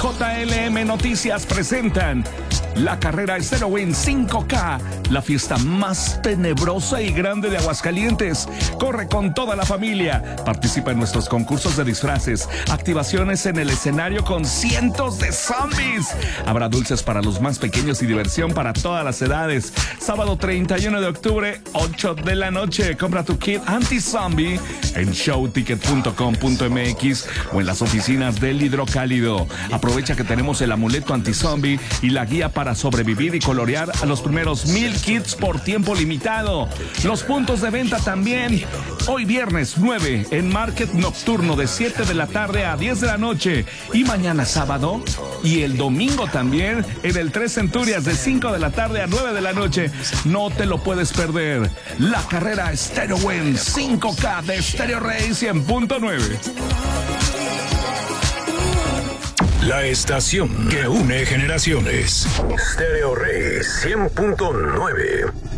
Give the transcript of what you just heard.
JLM Noticias presentan la carrera Stereo Win 5K, la fiesta más tenebrosa y grande de Aguascalientes. Corre con toda la familia. Participa en nuestros concursos de disfraces, activaciones en el escenario con cientos de zombies. Habrá dulces para los más pequeños y diversión para todas las edades. Sábado 31 de octubre, 8 de la noche. Compra tu kit anti-zombie en showticket.com.mx o en las oficinas del Hidrocálido. Aprovecha que tenemos el amuleto anti-zombie y la guía para sobrevivir y colorear a los primeros 1000 kits por tiempo limitado. Los puntos de venta también. Hoy viernes 9 en Market Nocturno de 7 de la tarde a 10 de la noche. Y mañana sábado y el domingo también en el 3 Centurias de 5 de la tarde a 9 de la noche. No te lo puedes perder. La carrera Stereo Win 5K de Stereo Rey 100.9. La estación que une generaciones. Stereo Rey 100.9.